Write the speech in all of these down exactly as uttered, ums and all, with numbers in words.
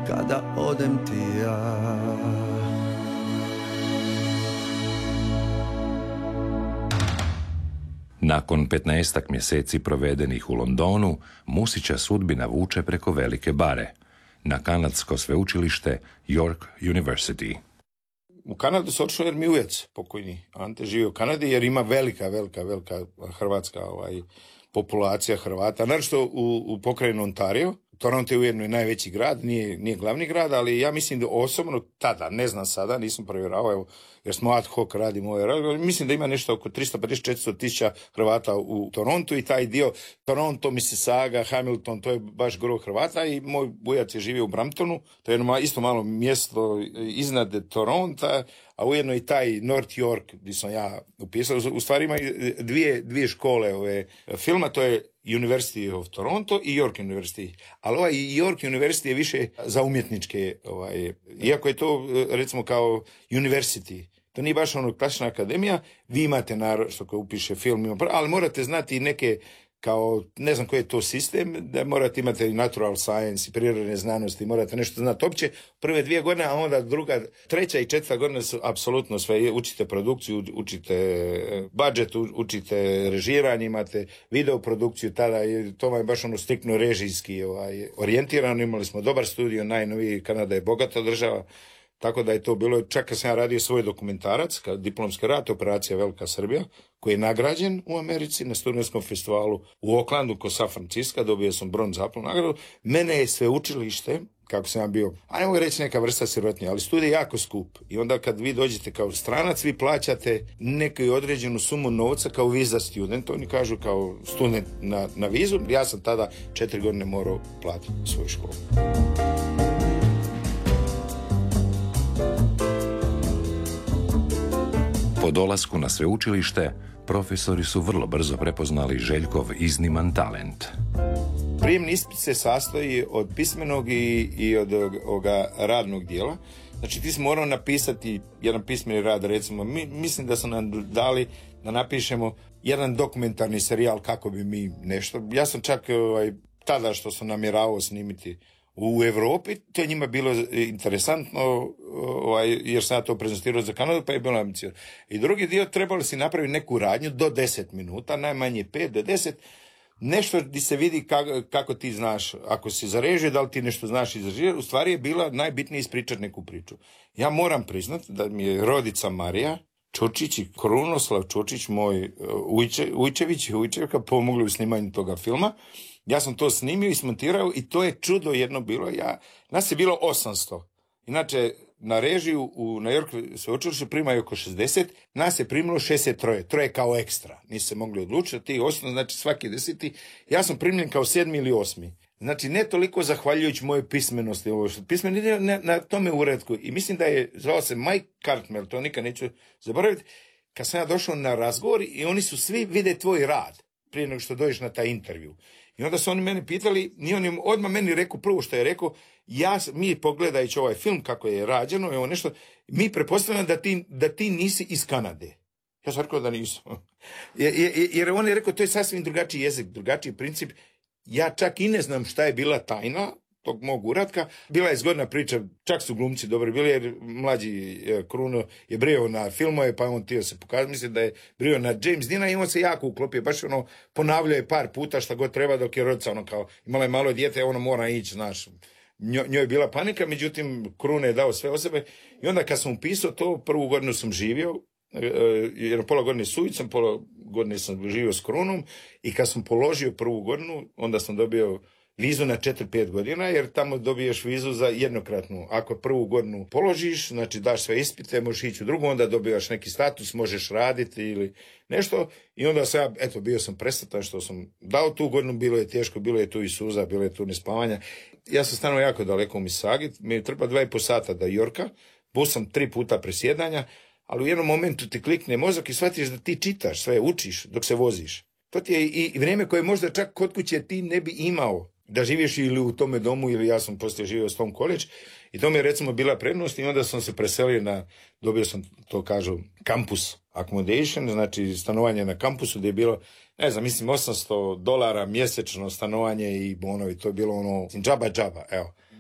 kada odem ti ja. Nakon petnaestak mjeseci provedenih u Londonu, Musića sudbina vuče preko velike bare, na kanadsko sveučilište York University. U Kanadu se otišao jer mi ujec, pokojni Ante, živi u Kanadi jer ima velika, velika, velika hrvatska ovaj, populacija Hrvata. Naravno u, u pokrajini Ontario. Toronto je ujedno i najveći grad, nije, nije glavni grad, ali ja mislim da osobno tada, ne znam sada, nisam provjeravao, evo, jer smo ad hoc radimo ovaj rad, mislim da ima nešto oko tristo pedeset do četiristo tisuća Hrvata u Torontu i taj dio Toronto, Mississauga, Hamilton, to je baš gro Hrvata i moj bujac je živio u Bramptonu, to je jedno isto malo mjesto iznad Toronta, a ujedno i taj North York gdje sam ja upisao, u stvari ima dvije, dvije škole ove filma, to je University of Toronto i York University. Ali ovaj York University je više za umjetničke, ovaj, iako je to recimo kao university. To nije baš ono klasična akademija, vi imate naravno što koji upiše film, ali morate znati i neke kao, ne znam koji je to sistem, da morate imati i natural science i prirodne znanosti, morate nešto znati opće prve dvije godine, a onda druga, treća i četvrta godina su apsolutno sve, učite produkciju, učite budžet, učite režiranje, imate video produkciju, tada je, to vam je baš ono stikno režijski ovaj, orijentirano, imali smo dobar studio, najnoviji, Kanada je bogata država, tako da je to bilo, čak kad sam ja radio svoj dokumentarac, kao diplomski rad, Operacija Velika Srbija, koji je nagrađen u Americi na studentskom festivalu u Oaklandu kod San Francisco, dobio sam bronz apple nagradu. Mene je sveučilište, kako sam ja bio, a ne mogu reći neka vrsta sirotinje, ali studij je jako skup. I onda kad vi dođete kao stranac, vi plaćate neku određenu sumu novca kao visa student, oni kažu kao student na, na vizu. Ja sam tada četiri godine morao platiti svoju školu. Po dolasku na sveučilište, profesori su vrlo brzo prepoznali Željkov izniman talent. Prijemni ispit se sastoji od pismenog i, i od ovoga radnog dijela. Znači ti si morao napisati jedan pismeni rad, recimo, mi, mislim da su nam dali da napišemo jedan dokumentarni serijal kako bi mi nešto. Ja sam čak ovaj, tada što sam namjeravao snimiti u Europi, to je njima bilo interesantno, ovaj, jer sam ja to prezentirao za Kanadu, pa je bilo ambiciozno. I drugi dio, trebalo si napraviti neku radnju do deset minuta, najmanje pet do deset, nešto gdje se vidi kako, kako ti znaš, ako si za režiju, da li ti nešto znaš iz režije, u stvari je bila najbitnije ispričati neku priču. Ja moram priznati da mi je rodica Marija Čučić i Krunoslav Čučić, moj Ujče, Ujčević i Ujčevka, pomogli u snimanju toga filma. Ja sam to snimio i smontirao i to je čudo jedno bilo. Ja, nas je bilo osamsto. Inače, na režiju u New York sveučilištu primaju oko šezdeset, nas je primilo šezdeset tri, troje kao ekstra. Nisu se mogli odlučiti, ti osam, znači svaki deseti. Ja sam primljen kao sedmi ili osmi. Znači, ne toliko zahvaljujući moje pismenosti, ovo što pismen ide na, na tome uredku. I mislim da je, zvao se Mike Cartmel, to nikad neću zaboraviti, kad sam ja došao na razgovor i oni su svi vide tvoj rad prije nego što dođeš na taj intervju. I onda su oni mene pitali, i on je odmah meni rekao, prvo što je rekao, ja, mi pogledajući ovaj film kako je rađeno, evo nešto, mi pretpostavljamo da ti, da ti nisi iz Kanade. Ja sam rekao da nisam. Jer, jer on je rekao, to je sasvim drugačiji jezik, drugačiji princip. Ja čak i ne znam šta je bila tajna tog mog uratka. Bila je zgodna priča, čak su glumci dobri bili, jer mlađi Kruno je brio na filmove, pa on tio se pokazati. Mislim da je brio na James Deana i on se jako uklopio. Baš ono, ponavljao je par puta šta god treba, dok je rodica ono kao, imala je malo dijete, ono mora ići, znaš. Njo, njoj je bila panika, međutim, Kruno je dao sve o sebe. I onda kad sam upisao to, prvu godinu sam živio, jer pola godine s Ujicom, pola godine sam živio s Krunom, i kad sam položio prvu godinu, onda sam dobio vizu na četiri pet godina, jer tamo dobiješ vizu za jednokratnu. Ako prvu godinu položiš, znači daš sve ispite, možeš ići u drugu, onda dobivaš neki status, možeš raditi ili nešto. I onda sam ja, eto, bio sam presretan što sam dao tu godinu, bilo je teško, bilo je tu i suza, bilo je tu nespavanja. Ja sam stanovao jako daleko u Mississaugi, mi je treba dva i po sata do Yorka, busom tri puta presjedanja, ali u jednom momentu ti klikne mozak i shvatiš da ti čitaš, sve učiš dok se voziš. To ti je i vrijeme koje možda čak kod kuće ti ne bi imao da živiš ili u tome domu, ili ja sam poslije živio u Stone College, i to mi je recimo bila prednost, i onda sam se preselio na, dobio sam, to kažu, campus accommodation, znači stanovanje na kampusu, gdje je bilo, ne znam, mislim osamsto dolara mjesečno stanovanje i bonovi, to je bilo ono, džaba džaba, evo.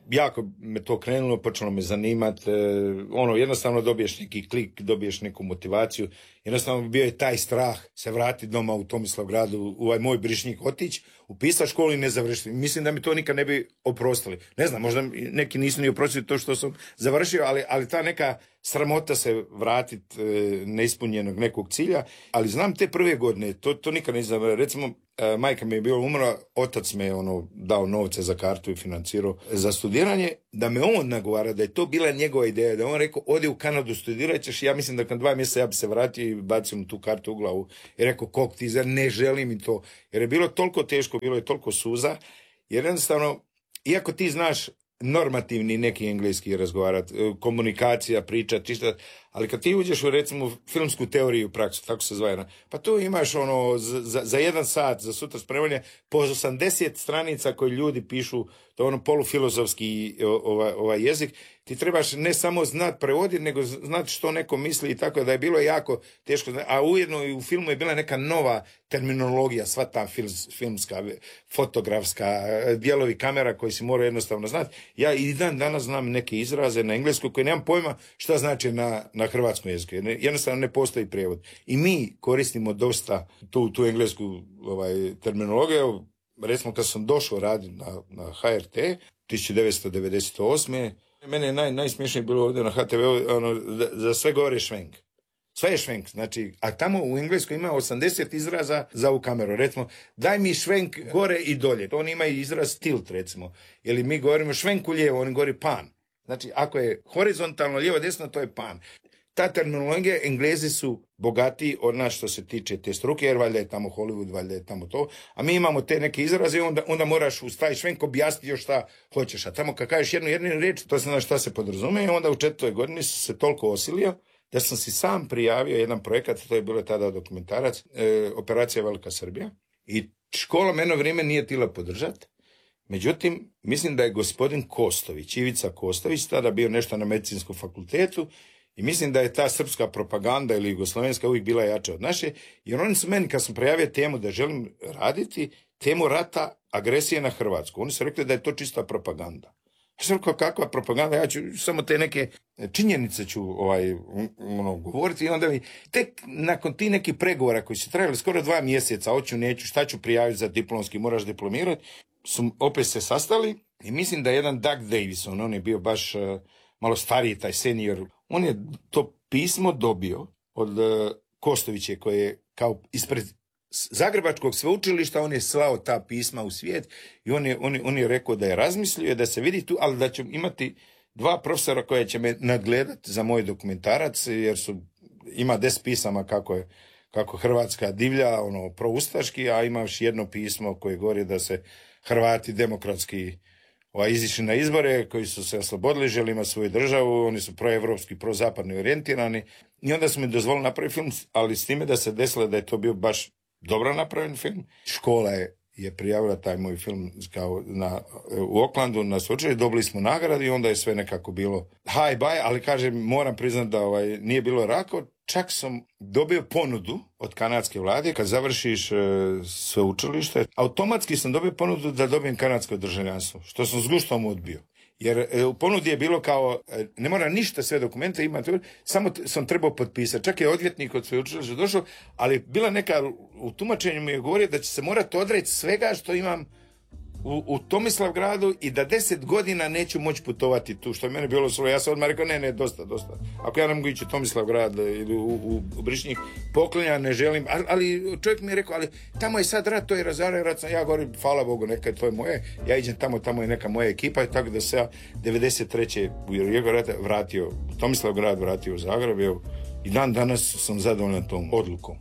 jako me to krenulo, počelo me zanimati, ono, jednostavno dobiješ neki klik, dobiješ neku motivaciju, jednostavno bio je taj strah se vratiti doma u Tomislavgradu, u ovaj moj Brišnik, otići, upisati školu i ne završiti. Mislim da mi to nikad ne bi oprostili. Ne znam, možda neki nisu ni oprostili to što sam završio, ali, ali ta neka sramota se vratiti e, neispunjenog nekog cilja, ali znam te prve godine, to, to nikad ne znam, recimo, e, majka mi je bila umrla, otac me ono dao novce za kartu i financirao za studiranje, da me on nagovara, da je to bila njegova ideja, da je on rekao, odi u Kanadu, studirat ćeš, ja mislim da nakon dva mjeseca ja bi se vratio i bacio mu tu kartu u glavu i rekao, kog ti, zar ne želim i to, jer je bilo toliko teško, bilo je toliko suza, jer jednostavno, iako ti znaš normativni neki engleski razgovarati, komunikacija, priča, čišta, ali kad ti uđeš u recimo filmsku teoriju praksu, tako se zove, pa tu imaš ono za, za jedan sat, za sutra spremanje, po osamdeset stranica koje ljudi pišu, to je ono polufilozofski ovaj, ovaj jezik, ti trebaš ne samo znat prevoditi, nego znati što neko misli i tako da je bilo jako teško, a ujedno i u filmu je bila neka nova terminologija, sva ta film, filmska, fotografska, dijelovi kamera koji si morao jednostavno znati. Ja i dan danas znam neke izraze na engleskom koje nemam pojma šta znači na, na hrvatskom jeziku. Jednostavno ne postoji prijevod. I mi koristimo dosta tu, tu englesku ovaj, terminologiju. Recimo kad sam došao raditi na, na H R T tisuću devetsto devedeset osme. Mene je naj, najsmiješnije bilo ovdje na H T V, ono, da, za sve govore švenk. Sve je švenk, znači, a tamo u Engleskoj ima osamdeset izraza za ovu kameru. Recimo, daj mi švenk gore i dolje. To oni imaju izraz tilt, recimo. Ili mi govorimo švenk u lijevo, oni govori pan. Znači, ako je horizontalno lijevo desno, to je pan. Ta terminologija, Englezi su bogatiji od nas što se tiče te struke, jer valjda je tamo Hollywood, valjda je tamo to. A mi imamo te neke izraze i onda, onda moraš uz taj švenk objasniti još šta hoćeš. A tamo kad kažeš jednu jednu riječ, to se zna šta se podrazume i onda u četvrtoj godini su se toliko osilio da sam si sam prijavio jedan projekat, to je bilo tada dokumentarac, e, Operacija Velika Srbija. I škola me jedno vrijeme nije htjela podržati. Međutim, mislim da je gospodin Kostović, Ivica Kostović, tada bio nešto na medicinskom fakultetu i mislim da je ta srpska propaganda ili jugoslovenska uvijek bila jača od naše, jer oni su meni, kad sam prijavio temu da želim raditi, temu rata, agresije na Hrvatsku, oni su rekli da je to čista propaganda. Ja sam rekao, kakva propaganda, ja ću samo te neke činjenice ću ovaj, ono, govoriti i onda mi, tek nakon ti nekih pregovora koji su trajali skoro dva mjeseca, hoću, neću, šta ću prijaviti za diplomski, moraš diplomirati, su opet se sastali i mislim da je jedan Doug Davison, on je bio baš uh, malo stariji, taj senior, on je to pismo dobio od uh, Kostovića koje je kao ispred Zagrebačkog sveučilišta, on je slao ta pisma u svijet i on je, on je, on je rekao da je razmislio da se vidi tu, ali da će imati dva profesora koja će me nadgledati za moj dokumentarac, jer su, ima deset pisama kako je kako Hrvatska divlja, ono, proustaški, a imaš jedno pismo koje govori da se Hrvati demokratski ovaj, izišli na izbore, koji su se oslobodili, žele imati svoju državu, oni su proevropski, prozapadni orijentirani i onda su mi dozvolili napraviti film, ali s time da se desilo da je to bio baš dobro napravljen film. Škola je, je prijavila taj moj film kao na, u Oaklandu na sveučilištu, dobili smo nagradu i onda je sve nekako bilo hi bye, ali kažem, moram priznati da ovaj, nije bilo lako. Čak sam dobio ponudu od kanadske vlade, kad završiš e, sveučilište, automatski sam dobio ponudu da dobijem kanadsko državljanstvo, što sam s guštom odbio. Jer e, u ponudi je bilo kao, e, ne mora ništa, sve dokumente imati, samo t- sam trebao potpisati. Čak je odvjetnik od sveučilišta došao, ali bila neka, u tumačenju mi je govorio da će se morati odreći svega što imam u, u Tomislavgradu i da deset godina neću moći putovati tu, što je mene bilo svoje. Ja sam odmah rekao, ne, ne, dosta, dosta. Ako ja ne mogu ići u Tomislavgrad ili u, u, u Brišnik, poklonja, ne želim, ali, ali čovjek mi je rekao, ali tamo je sad rat, to je razaraj rat, ja govorim, hvala Bogu, neka je to je moje, ja idem tamo, tamo je neka moja ekipa, i tako da se ja devedeset treće u Jego rata vratio, u Tomislavgrad vratio u Zagreb, i dan danas sam zadovoljan tom odlukom.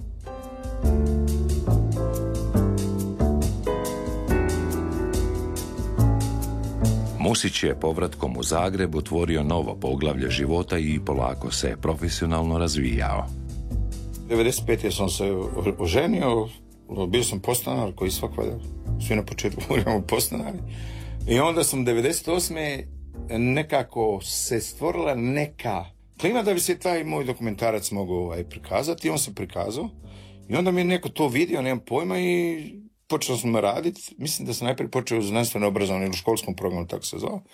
Musić je povratkom u Zagreb otvorio novo poglavlje života i polako se profesionalno razvijao. devedeset pete sam se oženio, bio sam podstanar koji svak valjda, svi na početku govorimo podstanari. I onda sam devedeset osme nekako se stvorila neka klima da bi se taj moj dokumentarac mogao ovaj, prikazati, i on se prikazao. I onda mi je neko to vidio, nemam pojma, i počeo sam raditi. Mislim da sam najprije počeo u znanstveno obrazovanju ili školskom programu, tako se zvao.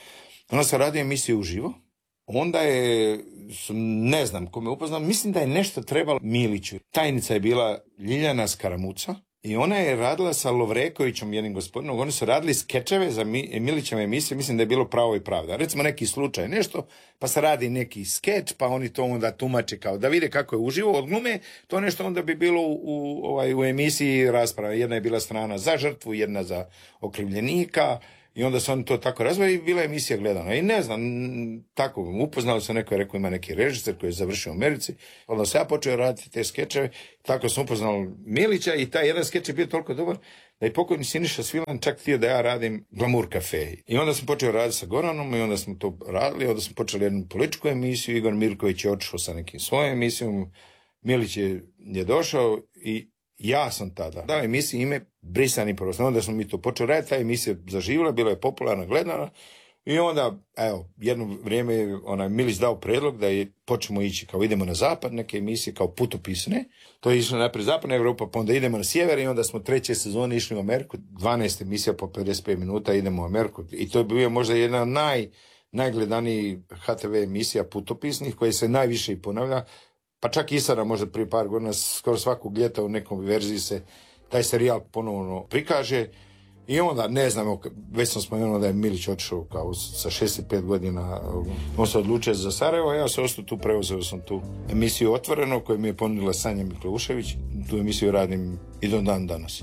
Onda sam radio emisiju uživo. Onda je, ne znam ko me upoznao, mislim da je nešto trebalo Miliću. Tajnica je bila Ljiljana Skaramuca i ona je radila sa Lovrekovićem, jednim gospodinom. Oni su radili skečeve za Milićeve emisije, mislim da je bilo Pravo i pravda. Recimo neki slučaj, nešto, pa se radi neki skeč, pa oni to onda tumače kao da vide kako je uživo od glume, to nešto onda bi bilo u, u, ovaj, u emisiji rasprava. Jedna je bila strana za žrtvu, jedna za okrivljenika. I onda su oni to tako razvojili i bila emisija gledana. I ne znam, tako, upoznali se, neko je rekao ima neki režiser koji je završio u Americi, onda sam ja počeo raditi te skečeve, tako sam upoznao Milića i taj jedan skeč je bio toliko dobar da je pokojni Siniša Svilan čak htio da ja radim Glamour Cafe. I onda sam počeo raditi sa Goranom i onda smo to radili, onda smo počeli jednu političku emisiju, Igor Mirković je otišao sa nekim svojom emisijom, Milić je, je došao i ja sam tada dao emisiji ime Brisani prostor. Onda smo mi to počeli raditi, ta emisija zaživjela, bila je popularna, gledana i onda, evo, jedno vrijeme je onaj Milić dao predlog da je počnemo ići, kao idemo na zapad, neke emisije kao putopisne. To je išlo naprijed zapadna Evropa, pa onda idemo na sjever i onda smo treće sezone išli u Ameriku, dvanaest emisija po pedeset pet minuta, idemo u Ameriku. I to je bio možda jedna naj, najgledaniji H T V emisija putopisnih, koja se najviše i ponavlja. Pa čak i sada, možda prije par godina, skoro svakog ljeta u nekom verziji se taj serijal ponovno prikaže. I onda, ne znam, već sam spomenuo da je Milić otišao kao sa šezdeset pet godina, on se odlučio za Sarajevo, a ja sam ostao tu, preuzeo sam tu emisiju Otvoreno, koju mi je ponudila Sanja Mikleušević. Tu emisiju radim i do dan danas.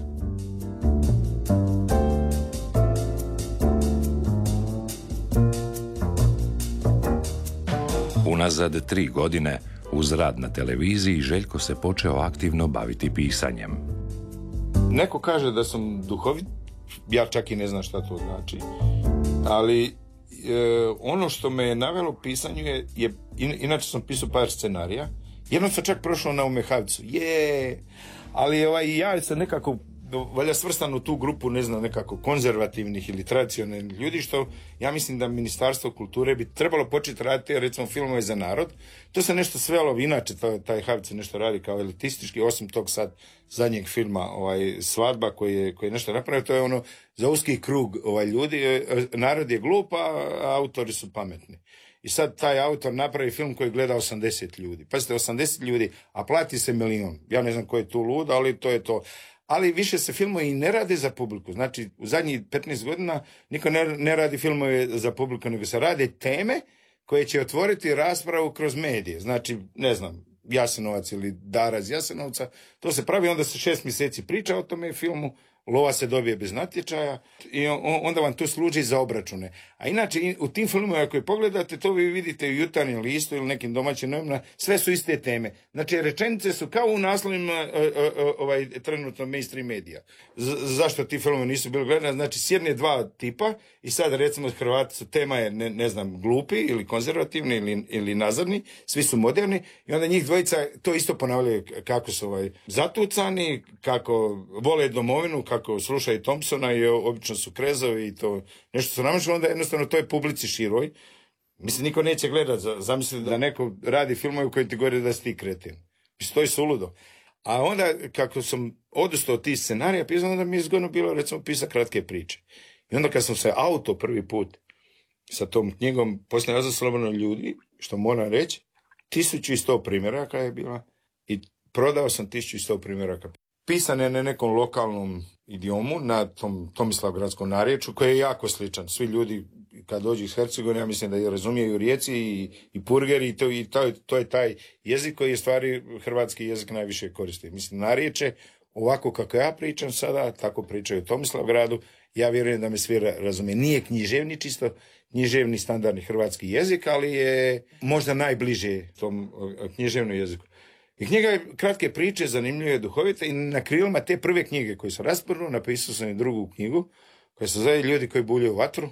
Unazad tri godine, uz rad na televiziji, Željko se počeo aktivno baviti pisanjem. Neko kaže da sam duhovit, ja čak i ne znam šta to znači, ali e, ono što me je navelo pisanju je, je in, inače sam pisao par scenarija, jednom sam čak prošao na Umehavcu, je, ali ovaj, ja sam nekako valjda svrstan u tu grupu, ne znam, nekako konzervativnih ili tradicionalnih ljudi, što ja mislim da Ministarstvo kulture bi trebalo početi raditi, recimo, filmove za narod. To se nešto svelo, inače taj, taj Havc nešto radi kao elitistički, osim tog sad zadnjeg filma, ovaj, Svadba, koji je, koji je nešto napravio, to je ono za uski krug ovaj, ljudi, narod je glup, a autori su pametni. I sad taj autor napravi film koji gleda osamdeset ljudi. Pazite, osamdeset ljudi, a plati se milion. Ja ne znam ko je tu lud, ali to je to. Ali više se filmovi i ne rade za publiku. Znači, u zadnjih petnaest godina niko ne, ne radi filmove za publiku, nego se rade teme koje će otvoriti raspravu kroz medije. Znači, ne znam, Jasenovac ili Dara iz Jasenovca, to se pravi, onda se šest mjeseci priča o tome filmu, lova se dobije bez natječaja i onda vam to služi za obračune. A inače, u tim filmovima koje pogledate, to vi vidite u Jutarnjem listu ili nekim domaćim novinama, sve su iste teme. Znači, rečenice su kao u naslovima ovaj, trenutno mainstream medija. Z- zašto ti filmovi nisu bili gledani? Znači, sjedne dva tipa i sad, recimo, Hrvati su, tema je, ne, ne znam, glupi ili konzervativni ili, ili nazadni, svi su moderni i onda njih dvojica to isto ponavljaju kako su ovaj, zatucani, kako vole domovinu, kako slušaju Thompsona i obično su krezovi i to nešto su namašli, onda jednostavno to je publici široj. Mislim, niko neće gledati, zamisli da neko radi filmove u kojoj ti govori da si ti kretin. Mislim, to je suludo. A onda, kako sam odustao od tih scenarija, pisao, onda mi je zgodno bilo, recimo, pisati kratke priče. I onda kad sam se auto prvi put sa tom knjigom, poslije ja za slobodno ljudi, što moram reći, tisuću i sto primjeraka je bila i prodao sam tisuću i sto primjeraka. Pisan je na nekom lokalnom idiomu, na tom Tomislavgradskom narječju, koji je jako sličan. Svi ljudi kad dođu iz Hercegovine, ja mislim da je razumiju u Rijeci i, i Purgeri, i, to, i to, to je taj jezik koji je stvari hrvatski jezik najviše koristi. Mislim, narječe, ovako kako ja pričam sada, tako pričaju u Tomislavgradu, ja vjerujem da me svi razumije. Nije književni, čisto književni standardni hrvatski jezik, ali je možda najbliže tom književnom jeziku. I knjiga je kratke priče, zanimljive, duhovite i na krilima te prve knjige koje su rasporno, napisao sam i drugu knjigu koja se zove Ljudi koji buljaju vatru.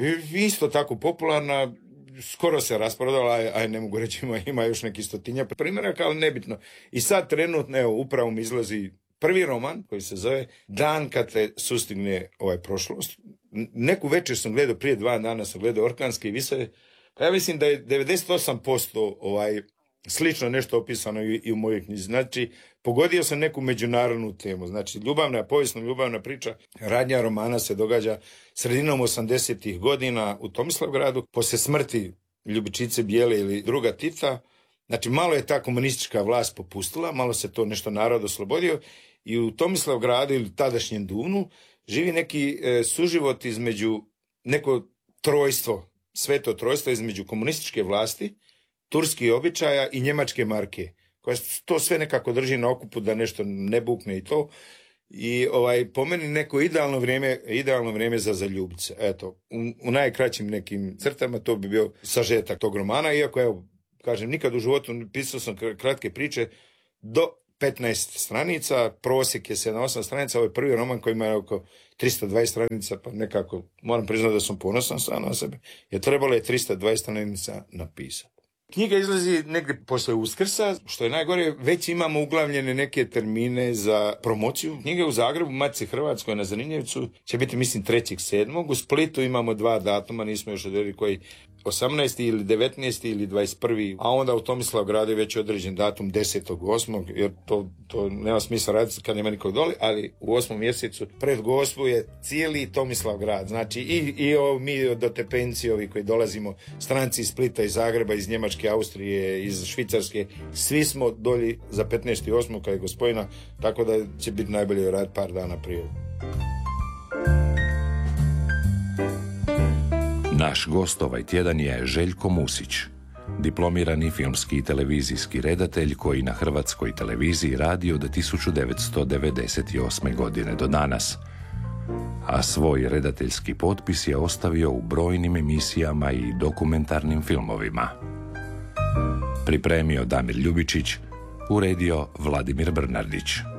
I isto tako popularna, skoro se rasprodala, aj ne mogu reći, ima, ima još neki stotinja primjeraka, ali nebitno. I sad trenutno, evo, upravo mi izlazi prvi roman koji se zove Dan kad te sustigne ovaj prošlost. Neku večer sam gledao, prije dva dana sam gledao Orkanske vise. Pa ja mislim da je devedeset osam posto ovaj slično nešto opisano i, i u mojoj knjizi. Znači, pogodio sam neku međunarodnu temu. Znači, ljubavna, povijesno ljubavna priča, radnja romana se događa sredinom osamdesetih godina u Tomislavgradu, poslije smrti Ljubičice Bijele ili druga Tita. Znači, malo je ta komunistička vlast popustila, malo se to nešto narod oslobodio i u Tomislavgradu ili tadašnjem Duvnu živi neki e, suživot između, neko trojstvo, sveto trojstvo između komunističke vlasti, turskih običaja i njemačke marke, koja to sve nekako drži na okupu da nešto ne bukne i to. I ovaj, po meni neko idealno vrijeme, idealno vrijeme za zaljubit se. Eto, u, u najkraćim nekim crtama to bi bio sažetak tog romana, iako evo, kažem, nikad u životu pisao sam kratke priče do petnaest stranica, prosjek je sedam osam stranica, ovo je prvi roman koji ima oko tristo dvadeset stranica, pa nekako moram priznati da sam ponosan sam na sebe, jer trebalo je tristo dvadeset stranica napisati. Knjiga izlazi negdje posle Uskrsa, što je najgore, već imamo uglavljene neke termine za promociju. Knjige u Zagrebu, Matici Hrvatskoj na Zrinjevcu će biti, mislim, trećeg sedmog U Splitu imamo dva datuma, nismo još odredili koji, osamnaesti ili devetnaesti ili dvadeset prvi A onda u Tomislavgradu je već određen datum desetog osmog jer to, to nema smisla raditi kad nema nikog doli, ali u osmom mjesecu pred Gospu je cijeli Tomislavgrad. Znači i, i o, mi do Tepenci, ovi koji dolazimo, stranci iz Splita, iz Zagreba, iz Njemačke, Austrije, iz Švicarske, svi smo dolji za petnaesti osmog kad je Gospojina, tako da će biti najbolje raditi par dana prije. Naš gost ovaj tjedan je Željko Musić, diplomirani filmski i televizijski redatelj koji na Hrvatskoj televiziji radi od tisuću devetsto devedeset osme godine do danas, a svoj redateljski potpis je ostavio u brojnim emisijama i dokumentarnim filmovima. Pripremio Damir Ljubičić, uredio Vladimir Brnardić.